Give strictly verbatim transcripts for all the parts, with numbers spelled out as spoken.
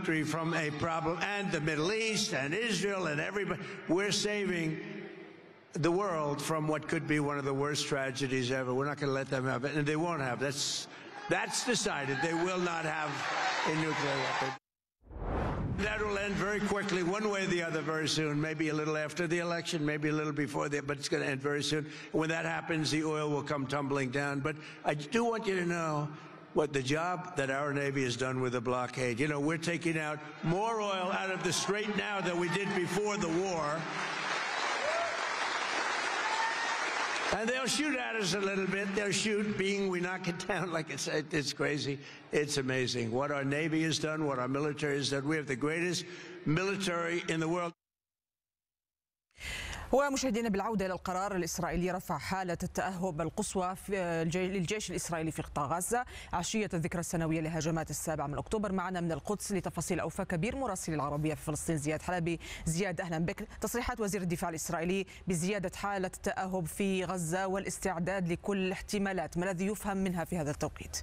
country from a problem, and the Middle East and Israel and everybody. We're saving the world from what could be one of the worst tragedies ever. We're not going to let them have it, and they won't have. That's that's decided. They will not have a nuclear weapon. That will end very quickly, one way or the other, very soon. Maybe a little after the election, maybe a little before the, but it's going to end very soon. When that happens, the oil will come tumbling down. But I do want you to know what the job that our Navy has done with the blockade. You know, we're taking out more oil out of the Strait now than we did before the war. And they'll shoot at us a little bit. They'll shoot, being we knock it down like it's, it's crazy. It's amazing what our Navy has done, what our military has done. We have the greatest military in the world. ومشاهدينا بالعودة إلى القرار الإسرائيلي رفع حالة التأهب القصوى للجيش الإسرائيلي في قطاع غزة عشية الذكرى السنوية لهجمات السابع من أكتوبر. معنا من القدس لتفاصيل أوفى كبير مراسل العربية في فلسطين زياد حلبي. زياد أهلا بك. تصريحات وزير الدفاع الإسرائيلي بزيادة حالة التأهب في غزة والاستعداد لكل الاحتمالات، ما الذي يفهم منها في هذا التوقيت؟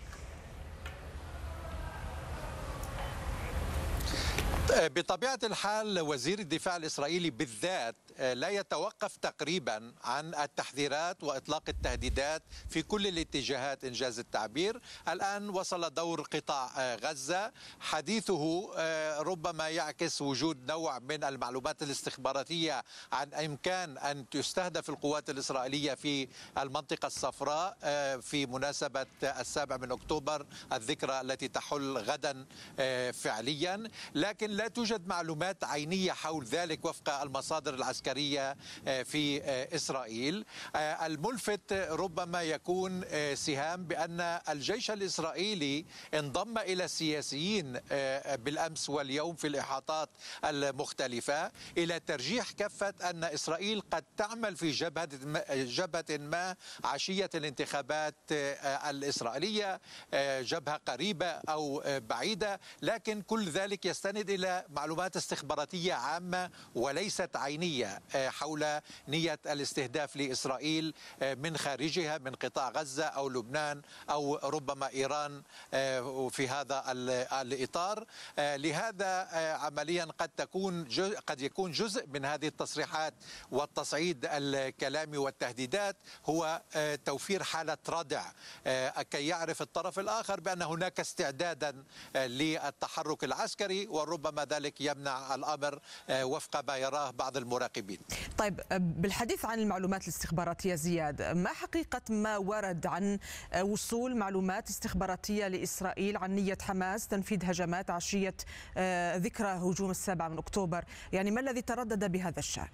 بطبيعة الحال وزير الدفاع الإسرائيلي بالذات لا يتوقف تقريبا عن التحذيرات وإطلاق التهديدات في كل الاتجاهات إنجاز التعبير. الآن وصل دور قطاع غزة، حديثه ربما يعكس وجود نوع من المعلومات الاستخباراتية عن إمكان أن تستهدف القوات الإسرائيلية في المنطقة الصفراء في مناسبة السابع من أكتوبر، الذكرى التي تحل غدا فعليا، لكن لا توجد معلومات عينية حول ذلك وفق المصادر العسكرية في إسرائيل. الملفت ربما يكون سهام بأن الجيش الإسرائيلي انضم إلى السياسيين بالأمس واليوم في الإحاطات المختلفة إلى ترجيح كفة أن إسرائيل قد تعمل في جبهة جبهة ما عشية الانتخابات الإسرائيلية، جبهة قريبة أو بعيدة، لكن كل ذلك يستند إلى معلومات استخباراتية عامة وليست عينية حول نية الاستهداف لإسرائيل من خارجها، من قطاع غزة أو لبنان أو ربما إيران في هذا الإطار. لهذا عمليا قد تكون قد يكون جزء من هذه التصريحات والتصعيد الكلامي والتهديدات هو توفير حالة ردع كي يعرف الطرف الآخر بأن هناك استعدادا للتحرك العسكري، وربما ذلك يمنع الأمر وفق ما يراه بعض المراقبين. طيب، بالحديث عن المعلومات الاستخباراتية زياد، ما حقيقة ما ورد عن وصول معلومات استخباراتية لإسرائيل عن نية حماس تنفيذ هجمات عشية ذكرى هجوم السابع من أكتوبر؟ يعني ما الذي تردد بهذا الشأن؟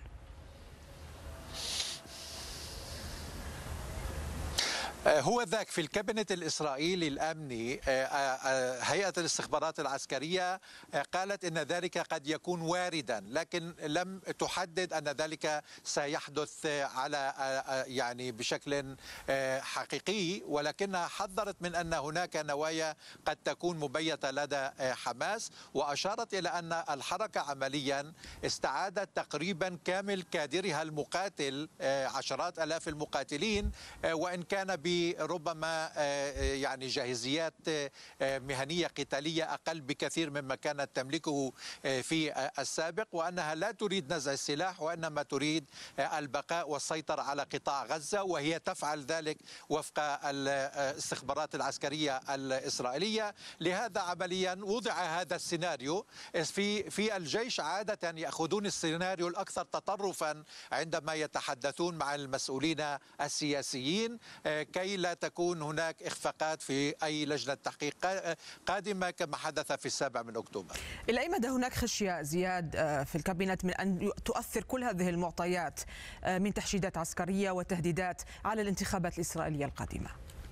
هو ذاك في الكابينت الإسرائيلي الأمني هيئة الاستخبارات العسكرية قالت إن ذلك قد يكون واردا، لكن لم تحدد أن ذلك سيحدث على يعني بشكل حقيقي، ولكنها حذرت من أن هناك نوايا قد تكون مبيتة لدى حماس، وأشارت إلى أن الحركة عمليا استعادت تقريبا كامل كادرها المقاتل، عشرات آلاف المقاتلين، وإن كان ب ربما يعني جاهزيات مهنية قتالية أقل بكثير مما كانت تملكه في السابق، وأنها لا تريد نزع السلاح وإنما تريد البقاء والسيطرة على قطاع غزة، وهي تفعل ذلك وفق الاستخبارات العسكرية الإسرائيلية. لهذا عمليا وضع هذا السيناريو في في الجيش. عادة يأخذون السيناريو الأكثر تطرفا عندما يتحدثون مع المسؤولين السياسيين كي لا تكون هناك إخفاقات في أي لجنة تحقيق قادمة كما حدث في السابع من أكتوبر. إلى أي مدى هناك خشية زياد في الكابينت من أن تؤثر كل هذه المعطيات من تحشيدات عسكرية وتهديدات على الانتخابات الإسرائيلية القادمة؟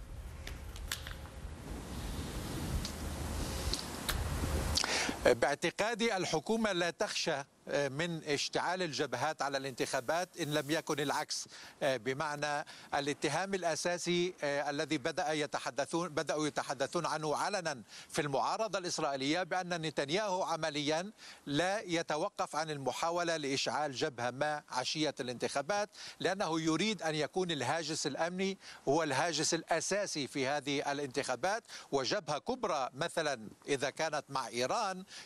باعتقادي الحكومة لا تخشى من اشتعال الجبهات على الانتخابات إن لم يكن العكس، بمعنى الاتهام الأساسي الذي بدأ يتحدثون بدأوا يتحدثون عنه علنا في المعارضة الإسرائيلية بأن نتنياهو عمليا لا يتوقف عن المحاولة لإشعال جبهة ما عشية الانتخابات، لأنه يريد أن يكون الهاجس الأمني هو الهاجس الأساسي في هذه الانتخابات، وجبهة كبرى مثلا إذا كانت مع إيران